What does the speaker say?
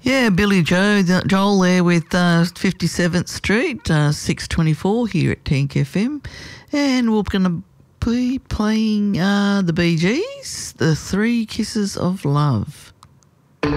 Yeah, Joel there with 57th Street, 624 here at Tank FM. And we're going to be playing the Bee Gees, The Three Kisses of Love.